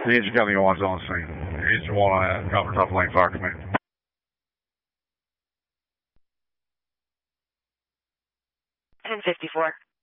Engine Company 1's on the scene. Engine 1, Copper Top Lane Fire Command. 1054.